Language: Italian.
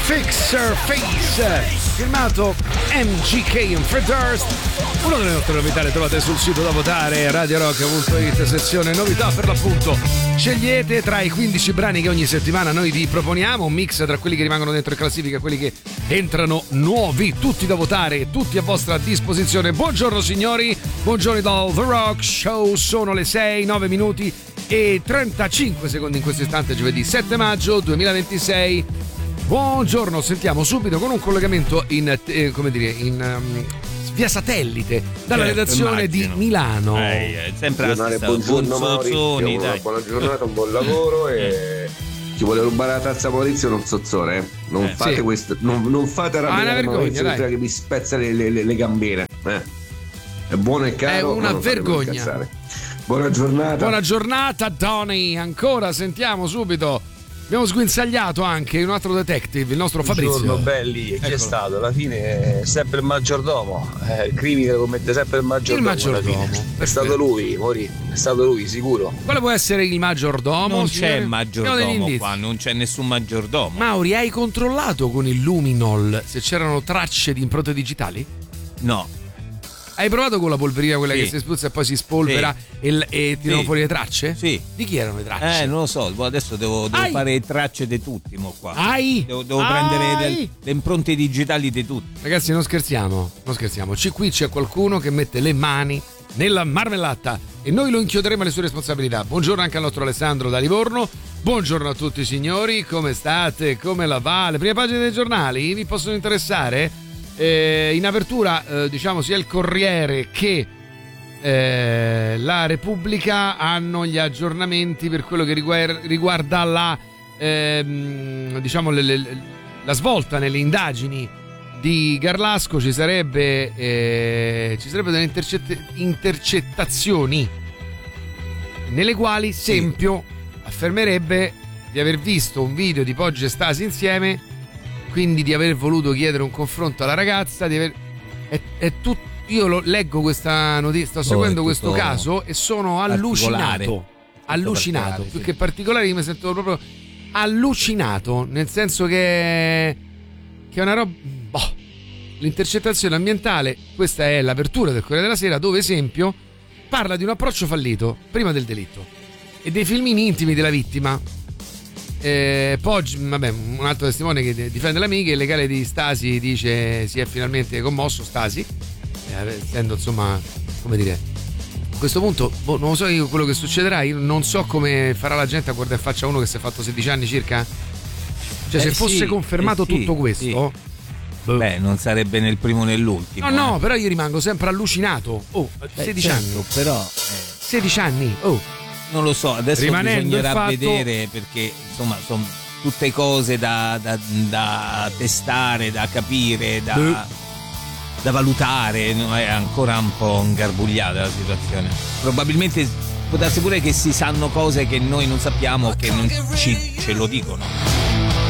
Fixer Face, firmato MGK and Fred Durst. Una delle nostre novità le trovate sul sito da votare, radiorock.it, sezione novità per l'appunto. Scegliete tra i 15 brani che ogni settimana noi vi proponiamo, un mix tra quelli che rimangono dentro in classifica e quelli che entrano nuovi, tutti da votare, tutti a vostra disposizione. Buongiorno signori, buongiorno dal The Rock Show, sono le 6, 9 minuti e 35 secondi in questo istante, giovedì 7 maggio 2026. Buongiorno, sentiamo subito con un collegamento via satellite dalla redazione immagino. di Milano. Sempre la stessa. Buongiorno Maurizio, dai. buona giornata, un buon lavoro e chi vuole rubare la tazza Maurizio non zozzone, non fate sì. questo, non fate arrabbiare Maurizio che vi spezza le gambine. È buono e caro, è una vergogna. Buona giornata. Buona giornata Tony, ancora sentiamo subito. Abbiamo sguinzagliato anche un altro detective, il nostro Fabrizio. Buongiorno belli, chi è stato? Alla fine è sempre il maggiordomo, il crimine lo commette sempre il maggiordomo. Il maggiordomo. È stato lui, Mori, è stato lui, sicuro. Quale può essere il maggiordomo? Non signore? c'è maggiordomo qua, non c'è nessun maggiordomo. Mauri, hai controllato con il Luminol se c'erano tracce di impronte digitali? No. Hai provato con la polverina quella Sì. che si spruzza e poi si spolvera e tirano fuori le tracce? Sì. Di chi erano le tracce? Non lo so, adesso devo fare tracce di tutti mo qua. Devo prendere le impronte digitali di tutti. Ragazzi, non scherziamo. Qui c'è qualcuno che mette le mani nella marmellata e noi lo inchioderemo alle sue responsabilità. Buongiorno anche al nostro Alessandro da Livorno. Buongiorno a tutti signori, come state? Come la va? Le prime pagine dei giornali vi possono interessare? In apertura diciamo sia il Corriere che la Repubblica hanno gli aggiornamenti per quello che riguarda la diciamo la svolta nelle indagini di Garlasco. Ci sarebbe delle intercettazioni nelle quali Sempio affermerebbe di aver visto un video di Poggi e Stasi insieme, quindi di aver voluto chiedere un confronto alla ragazza, io leggo questa notizia, sto seguendo questo caso e sono allucinato, più che particolare, io mi sento proprio allucinato, nel senso che è una roba, l'intercettazione ambientale, questa è l'apertura del Corriere della Sera, dove Esempio parla di un approccio fallito prima del delitto e dei filmini intimi della vittima. Poggi, un altro testimone che difende l'amica, il legale di Stasi dice si è finalmente commosso Stasi, essendo insomma, come dire, a questo punto non lo so io quello che succederà, io non so come farà la gente a guardare in faccia uno che si è fatto 16 anni circa, cioè se fosse confermato tutto questo non sarebbe nel primo né nell'ultimo. No, però io rimango sempre allucinato. 16 anni però 16 anni non lo so, adesso rimanendo bisognerà vedere, perché insomma sono tutte cose da testare, da capire, da valutare, è ancora un po' ingarbugliata la situazione. Probabilmente può darsi pure che si sanno cose che noi non sappiamo, che non ce lo dicono.